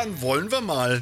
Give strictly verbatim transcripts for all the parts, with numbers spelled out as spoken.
Dann wollen wir mal.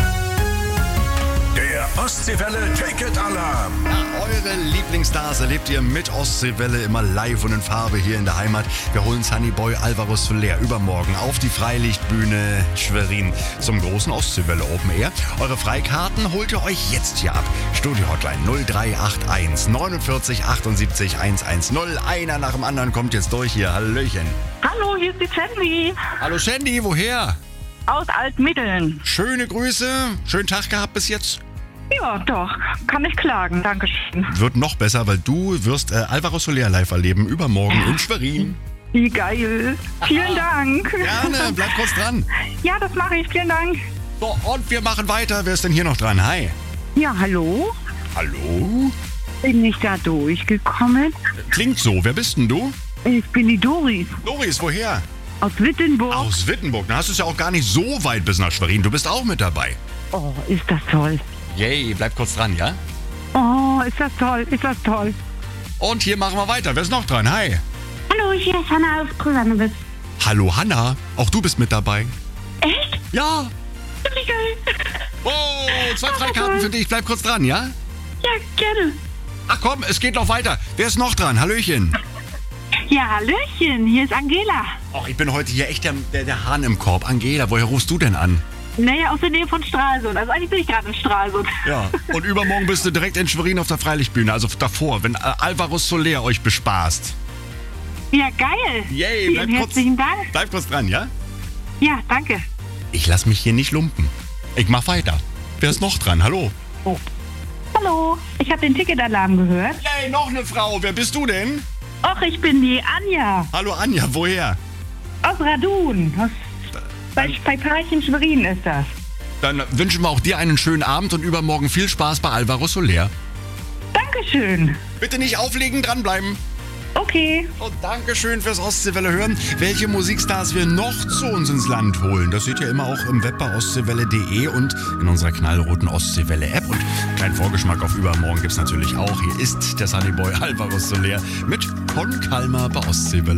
Der Ostseewelle Ticket Alarm. Ja, eure Lieblingsstars erlebt ihr mit Ostseewelle immer live und in Farbe hier in der Heimat. Wir holen Sunnyboy Alvaro Soler übermorgen auf die Freilichtbühne Schwerin zum großen Ostseewelle Open Air. Eure Freikarten holt ihr euch jetzt hier ab. Studio Hotline null drei acht eins neunundvierzig achtundsiebzig hundertzehn. Einer nach dem anderen kommt jetzt durch hier. Hallöchen. Hallo, hier ist die Sandy Hallo Shandy, woher? aus Altmitteln. Schöne Grüße. Schönen Tag gehabt bis jetzt. Ja, doch, kann nicht klagen, Dankeschön. Wird noch besser, weil du wirst äh, Alvaro Soler live erleben übermorgen in Schwerin. Wie geil. Vielen Dank. Gerne, bleib kurz dran. Ja, das mache ich, vielen Dank. So, und wir machen weiter. Wer ist denn hier noch dran? Hi. Ja, hallo? Hallo? Bin ich da durchgekommen? Klingt so. Wer bist denn du? Ich bin die Doris Doris, woher? aus Wittenburg. Aus Wittenburg. Da hast du es ja auch gar nicht so weit bis nach Schwerin. Du bist auch mit dabei. Oh, ist das toll. Yay, bleib kurz dran, ja? Oh, ist das toll, ist das toll. Und hier machen wir weiter. Wer ist noch dran? Hi. Hallo, hier ist Hanna aus Kusanowitz. Hallo Hanna. Auch du bist mit dabei. Echt? Ja. Wie geil. Oh, zwei Freikarten für dich. Bleib kurz dran, ja? Ja, gerne. Ach komm, es geht noch weiter. Wer ist noch dran? Hallöchen. Ja, Hallöchen, hier ist Angela. Och, ich bin heute hier echt der, der, der Hahn im Korb. Angela, woher rufst du denn an? Naja, aus der Nähe von Stralsund. Also eigentlich bin ich gerade in Stralsund. Ja. Und übermorgen bist du direkt in Schwerin auf der Freilichtbühne. Also davor, wenn äh, Alvaro Soler euch bespaßt. Ja, geil. Yay, Vielen bleib kurz, herzlichen Dank. bleib kurz dran, ja? Ja, danke. Ich lass mich hier nicht lumpen. Ich mach weiter. Wer ist noch dran? Hallo? Oh. Hallo, ich habe den Ticketalarm gehört. Yay, noch eine Frau. Wer bist du denn? Och, ich bin die Anja Hallo Anja, woher? aus Radun. Aus, bei, bei Parchim Schwerin ist das. Dann wünschen wir auch dir einen schönen Abend und übermorgen viel Spaß bei Alvaro Soler. Dankeschön. Bitte nicht auflegen, dranbleiben. Okay. Und Dankeschön fürs Ostseewelle hören. Welche Musikstars wir noch zu uns ins Land holen, das seht ihr immer auch im Web bei ostseewelle punkt de und in unserer knallroten Ostseewelle-App. Und einen kleinen Vorgeschmack auf übermorgen gibt's natürlich auch. Hier ist der Sunnyboy Alvaro Soler mit Con Calma bei Ostseewelle.